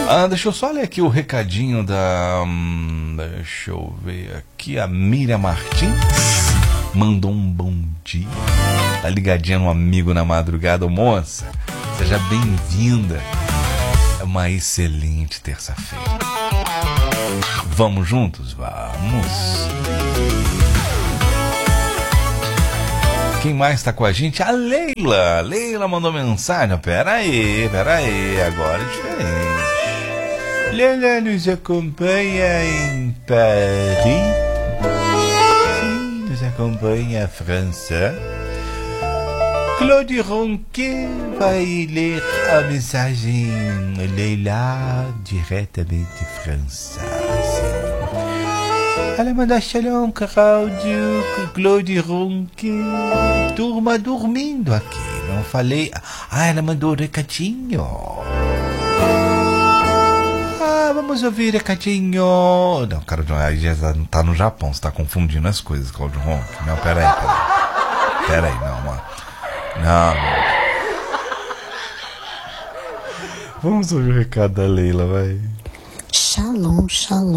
Deixa eu só ler aqui o recadinho da... deixa eu ver aqui. A Miriam Martins mandou um bom dia. Tá ligadinha no Amigo na Madrugada. Moça, seja bem-vinda. É uma excelente terça-feira. Vamos juntos? Vamos. Quem mais tá com a gente? A Leila. Leila mandou mensagem. Pera aí. Agora é diferente. Leila nos acompanha em Paris. Sim, nos acompanha a França. Claude Ronquet vai ler a mensagem Leila diretamente de França. Ela manda shalom, Claude Ronquet. Turma dormindo aqui, não falei. Ela mandou recadinho. Vamos ouvir recadinho. Não, cara, já tá no Japão, você tá confundindo as coisas, Claude Ronquet. Não, peraí, não. Vamos ouvir o recado da Leila, vai. Shalom.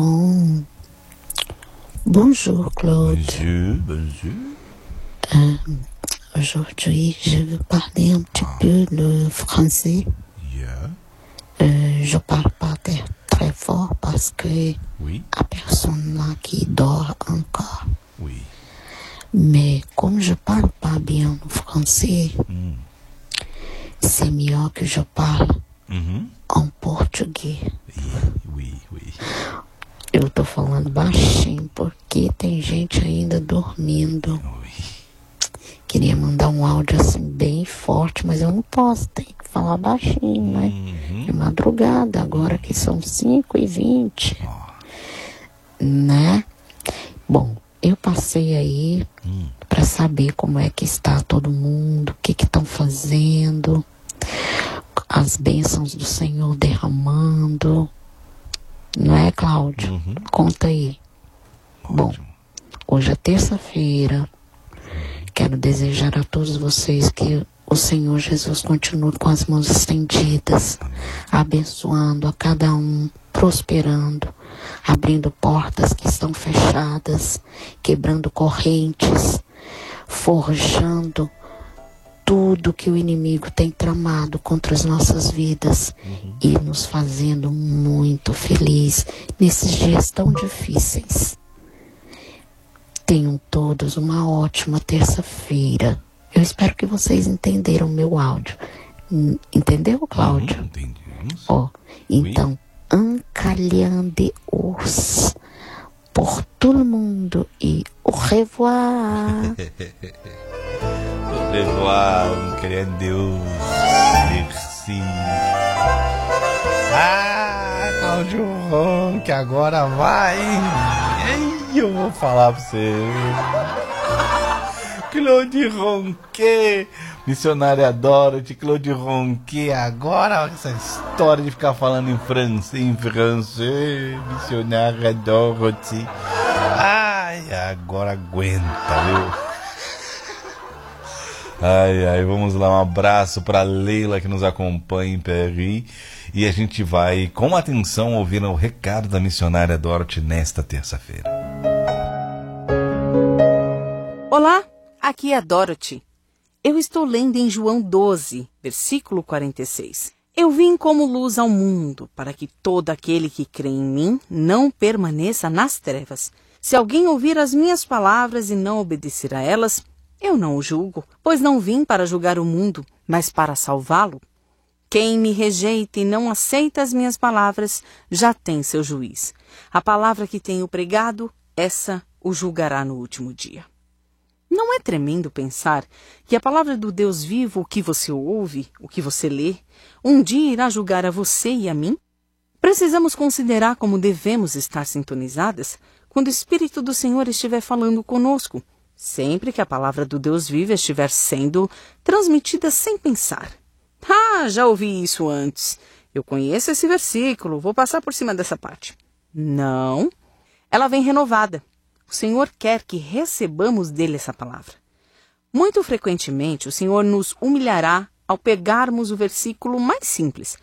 Bonjour, Claude. Bonjour. Aujourd'hui, je veux parler un petit peu le français. Yeah. Je parle pas très fort parce que Oui. a personne là qui dort encore. Oui. Mais comme je parle pas bien le français, c'est mieux que je parle en português. Oui. Eu tô falando baixinho porque tem gente ainda dormindo. Queria mandar um áudio assim bem forte, mas eu não posso, tem que falar baixinho, né? De madrugada, agora que são 5h20, né? Bom, eu passei aí para saber como é que está todo mundo, o que estão fazendo, as bênçãos do Senhor derramando, não é, Cláudio? Conta aí. Bom, hoje é terça-feira. Quero desejar a todos vocês que o Senhor Jesus continue com as mãos estendidas, abençoando a cada um, prosperando, abrindo portas que estão fechadas, quebrando correntes, forjando tudo que o inimigo tem tramado contra as nossas vidas e nos fazendo muito feliz nesses dias tão difíceis. Tenham todos uma ótima terça-feira. Eu espero que vocês entenderam o meu áudio. Entendeu, Cláudio? Entendemos. Então, encalhande-os por todo mundo e au revoir. Au revoir, encalhande-os. Merci. Cláudio Ronquet, agora vai. Eu vou falar pra você. Claude Ronquet, missionária Dorothy, Claude Ronquet. Agora essa história de ficar falando em francês, missionária Dorothy. Agora aguenta, viu? Vamos lá, um abraço pra Leila que nos acompanha em Paris. E a gente vai, com atenção, ouvir o recado da missionária Dorothy nesta terça-feira. Olá, aqui é a Dorothy. Eu estou lendo em João 12, versículo 46. Eu vim como luz ao mundo, para que todo aquele que crê em mim não permaneça nas trevas. Se alguém ouvir as minhas palavras e não obedecer a elas, eu não o julgo, pois não vim para julgar o mundo, mas para salvá-lo. Quem me rejeita e não aceita as minhas palavras, já tem seu juiz. A palavra que tenho pregado, essa o julgará no último dia. Não é tremendo pensar que a palavra do Deus vivo, o que você ouve, o que você lê, um dia irá julgar a você e a mim? Precisamos considerar como devemos estar sintonizadas quando o Espírito do Senhor estiver falando conosco, sempre que a palavra do Deus vivo estiver sendo transmitida sem pensar. Já ouvi isso antes. Eu conheço esse versículo, vou passar por cima dessa parte. Não, ela vem renovada. O Senhor quer que recebamos dele essa palavra. Muito frequentemente, o Senhor nos humilhará ao pegarmos o versículo mais simples,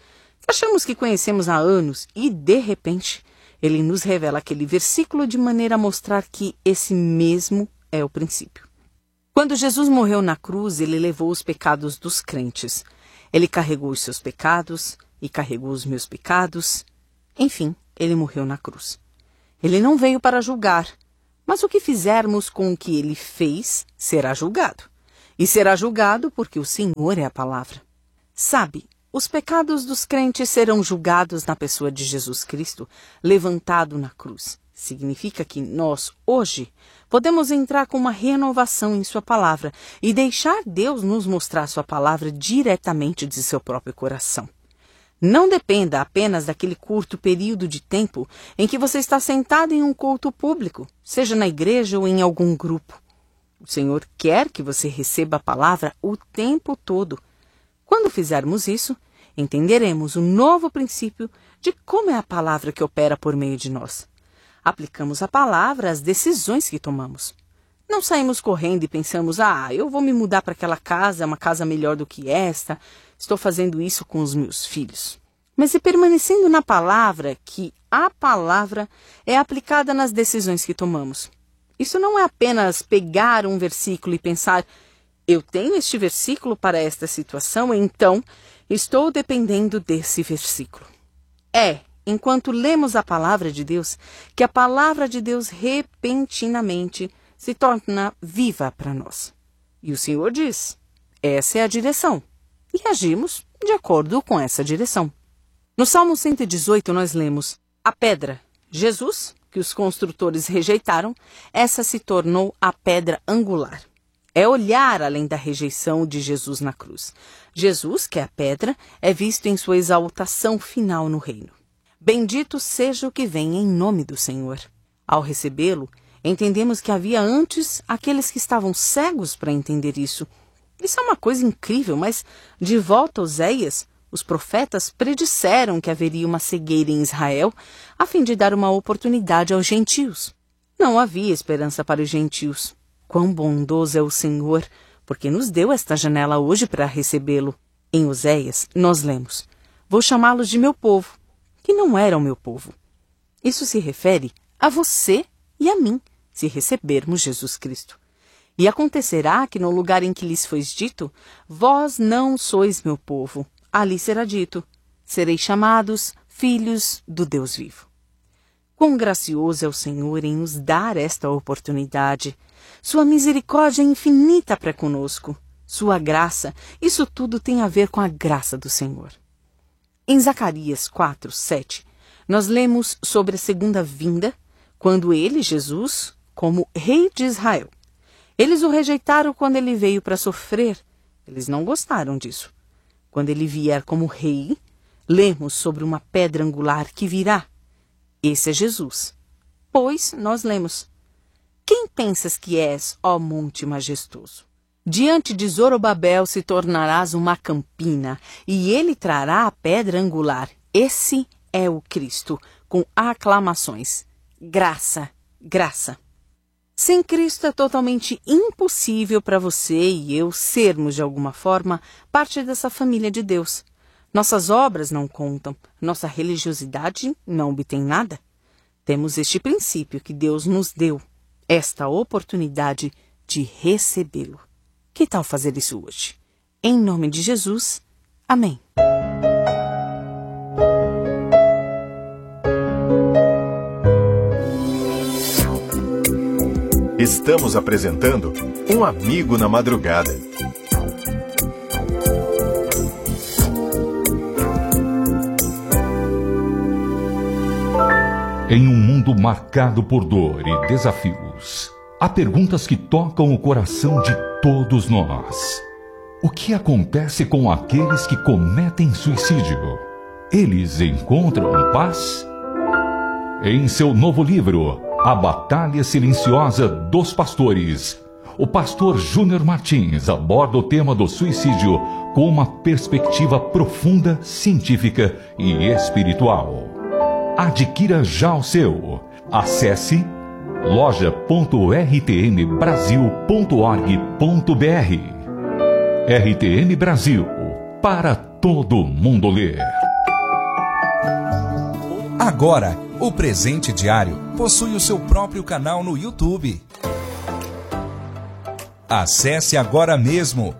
Achamos que conhecemos há anos e, de repente, ele nos revela aquele versículo de maneira a mostrar que esse mesmo é o princípio. Quando Jesus morreu na cruz, ele levou os pecados dos crentes. Ele carregou os seus pecados e carregou os meus pecados. Enfim, ele morreu na cruz. Ele não veio para julgar, mas o que fizermos com o que ele fez será julgado. E será julgado porque o Senhor é a palavra. Sabe, os pecados dos crentes serão julgados na pessoa de Jesus Cristo, levantado na cruz. Significa que nós, hoje, podemos entrar com uma renovação em sua palavra e deixar Deus nos mostrar sua palavra diretamente de seu próprio coração. Não dependa apenas daquele curto período de tempo em que você está sentado em um culto público, seja na igreja ou em algum grupo. O Senhor quer que você receba a palavra o tempo todo. Quando fizermos isso, entenderemos o novo princípio de como é a palavra que opera por meio de nós. Aplicamos a palavra às decisões que tomamos. Não saímos correndo e pensamos, eu vou me mudar para aquela casa, uma casa melhor do que esta, estou fazendo isso com os meus filhos. Mas permanecendo na palavra, que a palavra é aplicada nas decisões que tomamos. Isso não é apenas pegar um versículo e pensar, eu tenho este versículo para esta situação, então estou dependendo desse versículo. Enquanto lemos a palavra de Deus, que a palavra de Deus repentinamente se torna viva para nós. E o Senhor diz, essa é a direção. E agimos de acordo com essa direção. No Salmo 118 nós lemos, a pedra, Jesus, que os construtores rejeitaram, essa se tornou a pedra angular. É olhar além da rejeição de Jesus na cruz. Jesus, que é a pedra, é visto em sua exaltação final no reino. Bendito seja o que vem em nome do Senhor. Ao recebê-lo, entendemos que havia antes aqueles que estavam cegos para entender isso. Isso é uma coisa incrível, mas, de volta a Oséias, os profetas predisseram que haveria uma cegueira em Israel a fim de dar uma oportunidade aos gentios. Não havia esperança para os gentios. Quão bondoso é o Senhor, porque nos deu esta janela hoje para recebê-lo. Em Oséias, nós lemos, vou chamá-los de meu povo, que não era o meu povo. Isso se refere a você e a mim, se recebermos Jesus Cristo. E acontecerá que no lugar em que lhes foi dito, vós não sois meu povo, ali será dito, sereis chamados filhos do Deus vivo. Quão gracioso é o Senhor em nos dar esta oportunidade. Sua misericórdia é infinita para conosco. Sua graça, isso tudo tem a ver com a graça do Senhor. Em Zacarias 4:7, nós lemos sobre a segunda vinda, quando ele, Jesus, como rei de Israel. Eles o rejeitaram quando ele veio para sofrer. Eles não gostaram disso. Quando ele vier como rei, lemos sobre uma pedra angular que virá. Esse é Jesus. Pois nós lemos, quem pensas que és, ó monte majestoso? Diante de Zorobabel se tornarás uma campina, e ele trará a pedra angular. Esse é o Cristo, com aclamações. Graça, graça. Sem Cristo é totalmente impossível para você e eu sermos, de alguma forma, parte dessa família de Deus. Nossas obras não contam, nossa religiosidade não obtém nada. Temos este princípio que Deus nos deu, esta oportunidade de recebê-lo. Que tal fazer isso hoje? Em nome de Jesus, amém. Estamos apresentando Um Amigo na Madrugada. Em um mundo marcado por dor e desafios, há perguntas que tocam o coração de todos nós. O que acontece com aqueles que cometem suicídio? Eles encontram paz? Em seu novo livro, A Batalha Silenciosa dos Pastores, o pastor Júnior Martins aborda o tema do suicídio com uma perspectiva profunda, científica e espiritual. Adquira já o seu. Acesse loja.rtnbrasil.org.br. RTN Brasil, para todo mundo ler. Agora, o Presente Diário possui o seu próprio canal no YouTube. Acesse agora mesmo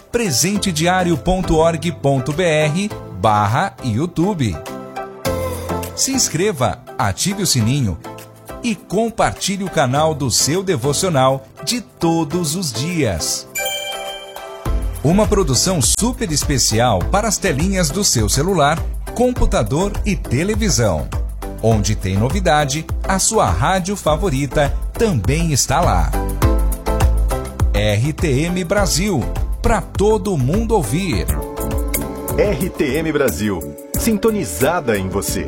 presentediario.org.br/YouTube. Se inscreva, ative o sininho e compartilhe o canal do seu devocional de todos os dias. Uma produção super especial para as telinhas do seu celular, computador e televisão. Onde tem novidade, a sua rádio favorita também está lá. RTM Brasil, para todo mundo ouvir. RTM Brasil, sintonizada em você.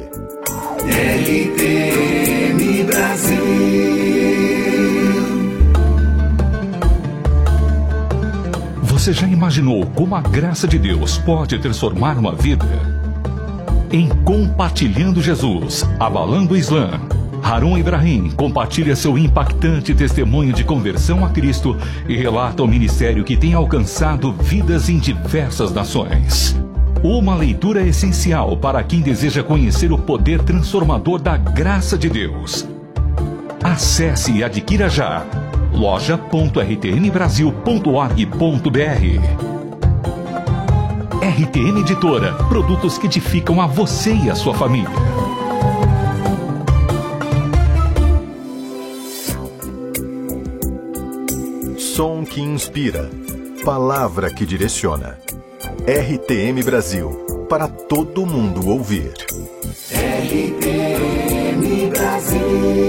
RTM Brasil. Você já imaginou como a graça de Deus pode transformar uma vida? Em Compartilhando Jesus, Abalando o Islã, Harun Ibrahim compartilha seu impactante testemunho de conversão a Cristo e relata o ministério que tem alcançado vidas em diversas nações. Uma leitura essencial para quem deseja conhecer o poder transformador da graça de Deus. Acesse e adquira já loja.rtmbrasil.org.br. RTM Editora, produtos que edificam a você e a sua família. Som que inspira, palavra que direciona. RTM Brasil, para todo mundo ouvir. RTM Brasil.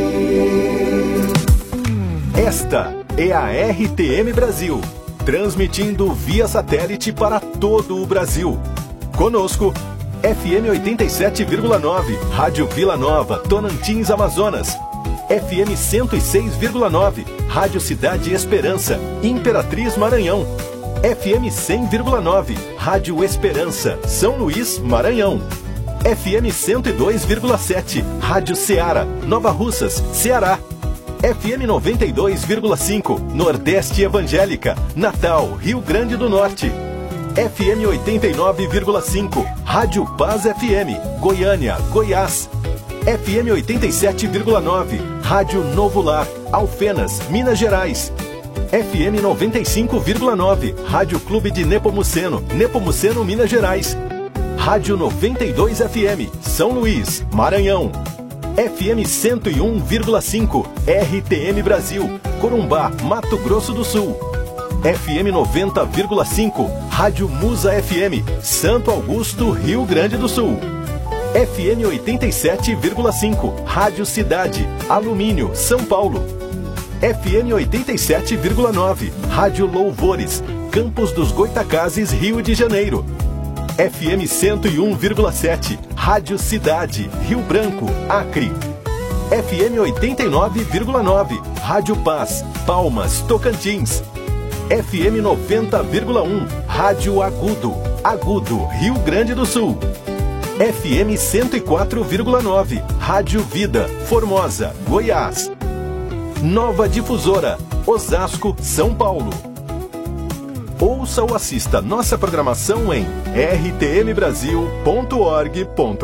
Esta é a RTM Brasil, transmitindo via satélite para todo o Brasil. Conosco, FM 87,9, Rádio Vila Nova, Tonantins, Amazonas. FM 106,9, Rádio Cidade Esperança, Imperatriz, Maranhão. FM 100,9, Rádio Esperança, São Luís, Maranhão. FM 102,7, Rádio Ceará, Nova Russas, Ceará. FM 92,5, Nordeste Evangélica, Natal, Rio Grande do Norte. FM 89,5, Rádio Paz FM, Goiânia, Goiás. FM 87,9, Rádio Novo Lar, Alfenas, Minas Gerais. FM 95,9, Rádio Clube de Nepomuceno, Nepomuceno, Minas Gerais. Rádio 92 FM, São Luís, Maranhão. FM 101,5, RTM Brasil, Corumbá, Mato Grosso do Sul. FM 90,5, Rádio Musa FM, Santo Augusto, Rio Grande do Sul. FM 87,5, Rádio Cidade, Alumínio, São Paulo. FM 87,9, Rádio Louvores, Campos dos Goitacazes, Rio de Janeiro. FM 101,7, Rádio Cidade, Rio Branco, Acre. FM 89,9, Rádio Paz, Palmas, Tocantins. FM 90,1, Rádio Agudo, Agudo, Rio Grande do Sul. FM 104,9, Rádio Vida, Formosa, Goiás. Nova Difusora, Osasco, São Paulo. Ouça ou assista nossa programação em rtmbrasil.org.br.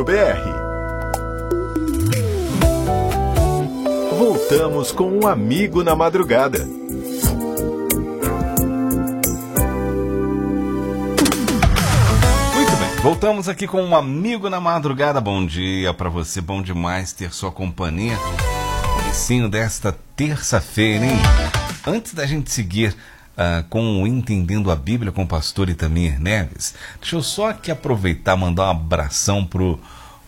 Voltamos com um amigo na madrugada. Voltamos aqui com um amigo na madrugada. Bom dia para você, bom demais ter sua companhia. Comecinho desta terça-feira, hein? Antes da gente seguir com o Entendendo a Bíblia com o pastor Itamir Neves, deixa eu só aqui aproveitar e mandar um abração pro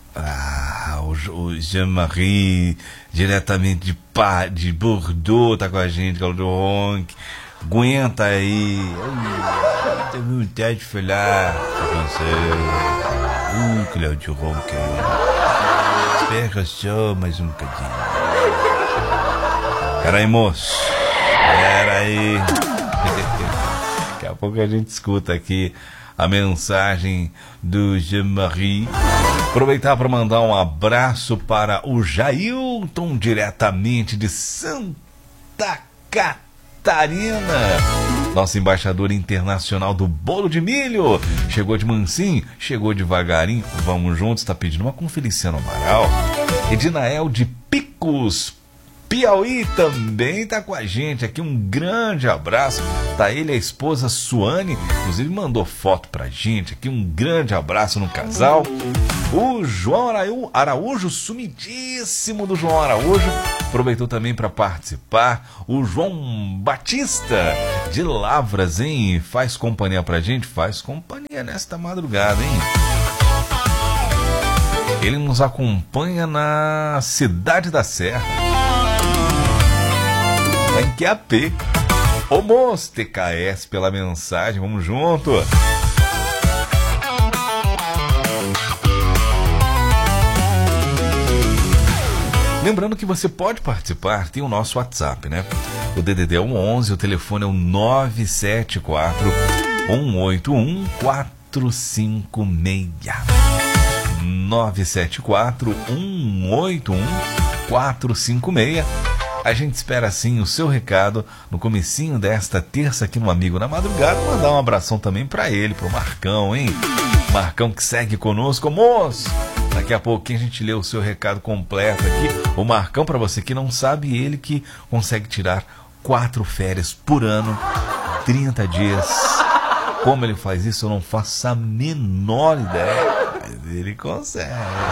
o Jean-Marie, diretamente de Bordeaux, tá com a gente, Claudio Ronk. Aguenta aí. Tenho vontade de falar com você. Claudio Ronk. Espera só mais um bocadinho. Pera aí, moço. Pera aí. Daqui a pouco a gente escuta aqui a mensagem do Jean-Marie. Aproveitar para mandar um abraço para o Jailton, diretamente de Santa Catarina. Nosso embaixador internacional do bolo de milho. Chegou de mansinho, chegou devagarinho. Vamos juntos, tá pedindo uma com Feliciano Amaral. Edinael de Picos, Piauí, também tá com a gente aqui. Um grande abraço. Tá ele e a esposa Suane, inclusive mandou foto pra gente aqui. Um grande abraço no casal. O João Araújo, sumidíssimo do João Araújo, aproveitou também para participar. O João Batista de Lavras, hein? Faz companhia pra gente, faz companhia nesta madrugada, hein? Ele nos acompanha na Cidade da Serra, em QAP. Ô moço, TKS pela mensagem, vamos junto. Lembrando que você pode participar, tem o nosso WhatsApp, né? O DDD é o 11, o telefone é o 974 181 456. 974 181 456. A gente espera sim o seu recado no comecinho desta terça aqui no Amigo na Madrugada. Mandar um abração também para ele, pro Marcão, hein? Marcão que segue conosco, moço. Daqui a pouquinho a gente lê o seu recado completo aqui. O Marcão, para você que não sabe, ele que consegue tirar 4 férias por ano, 30 dias. Como ele faz isso, eu não faço a menor ideia. Mas ele consegue.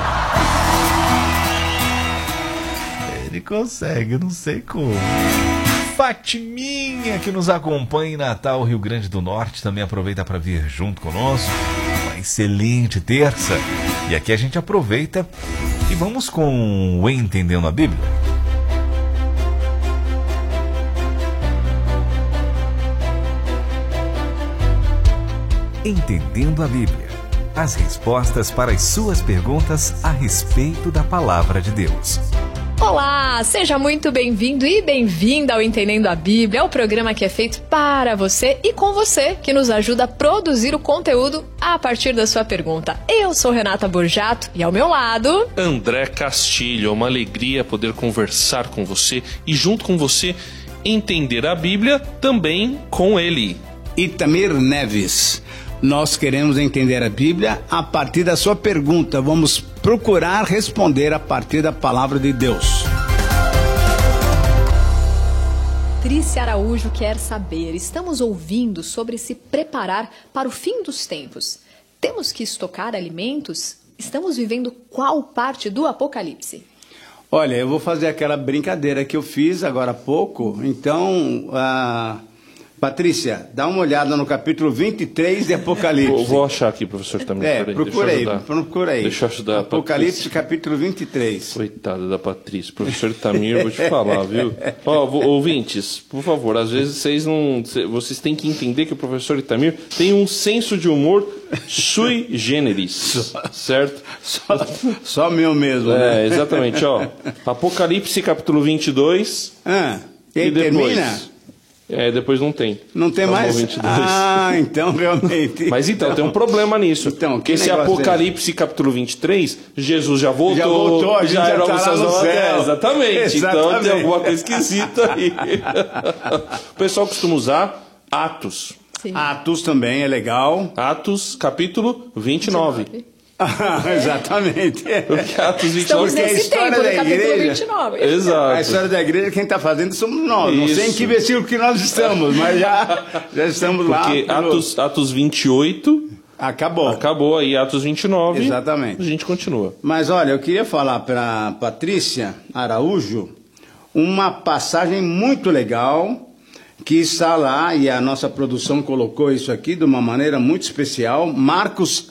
Ele consegue, não sei como. Fatiminha, que nos acompanha em Natal, Rio Grande do Norte, também aproveita para vir junto conosco. Uma excelente terça. E aqui a gente aproveita e vamos com o Entendendo a Bíblia. Entendendo a Bíblia. As respostas para as suas perguntas a respeito da Palavra de Deus. Olá, seja muito bem-vindo e bem-vinda ao Entendendo a Bíblia, o programa que é feito para você e com você, que nos ajuda a produzir o conteúdo a partir da sua pergunta. Eu sou Renata Borjato e ao meu lado... André Castilho, é uma alegria poder conversar com você e junto com você entender a Bíblia também com ele. Itamir Neves. Nós queremos entender a Bíblia a partir da sua pergunta. Vamos procurar responder a partir da palavra de Deus. Trícia Araújo quer saber, estamos ouvindo sobre se preparar para o fim dos tempos. Temos que estocar alimentos? Estamos vivendo qual parte do Apocalipse? Olha, eu vou fazer aquela brincadeira que eu fiz agora há pouco. Então, Patrícia, dá uma olhada no capítulo 23 de Apocalipse. Vou achar aqui, professor, também. Procura aí. Deixa eu ajudar. Apocalipse, capítulo 23. Coitada da Patrícia. Professor Itamir, vou te falar, viu? Ouvintes, por favor, às vezes vocês têm que entender que o professor Itamir tem um senso de humor sui generis, certo? Só meu mesmo. Né? Exatamente, ó. Apocalipse, capítulo 22. E depois... termina? Depois não tem. Não tem mais? 22. Então realmente. Mas então, tem um problema nisso. Então, porque esse Apocalipse capítulo 23, Jesus já voltou, já era tá lá no céu. Exatamente. Então tem alguma coisa esquisita aí. O pessoal costuma usar Atos. Sim. Atos também é legal. Atos capítulo 29. Exatamente. Porque Atos 29 Estamos nesse tempo, no capítulo 29. Exato. A história da igreja, quem está fazendo somos nós. Isso. Não sei em que versículo que nós estamos, mas já estamos lá. Porque Atos 28... Acabou aí, Atos 29. Exatamente. A gente continua. Mas olha, eu queria falar para Patrícia Araújo uma passagem muito legal que está lá, e a nossa produção colocou isso aqui de uma maneira muito especial. Marcos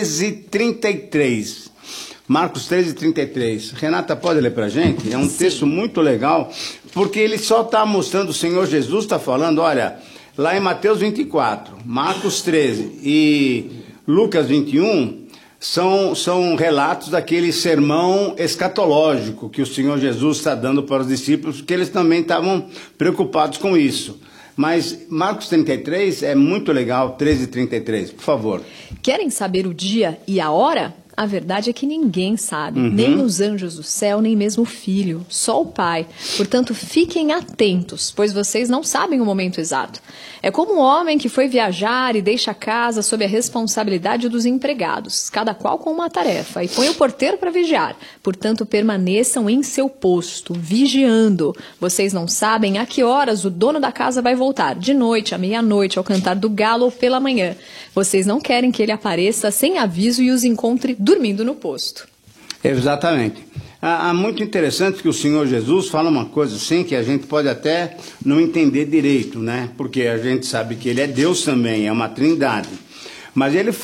13:33. Marcos 13:33. Renata, pode ler para a gente? É um texto muito legal, porque ele só está mostrando, o Senhor Jesus está falando, olha, lá em Mateus 24, Marcos 13 e Lucas 21, são relatos daquele sermão escatológico que o Senhor Jesus está dando para os discípulos, porque eles também estavam preocupados com isso. Mas Marcos 33 é muito legal, 13:33, por favor. Querem saber o dia e a hora? A verdade é que ninguém sabe, nem os anjos do céu, nem mesmo o Filho, só o Pai. Portanto, fiquem atentos, pois vocês não sabem o momento exato. É como um homem que foi viajar e deixa a casa sob a responsabilidade dos empregados, cada qual com uma tarefa, e põe o porteiro para vigiar. Portanto, permaneçam em seu posto, vigiando. Vocês não sabem a que horas o dono da casa vai voltar, de noite, à meia-noite, ao cantar do galo ou pela manhã. Vocês não querem que ele apareça sem aviso e os encontre dormindo no posto. Exatamente. Muito interessante que o Senhor Jesus fala uma coisa assim que a gente pode até não entender direito, né? Porque a gente sabe que ele é Deus também, é uma trindade. Mas ele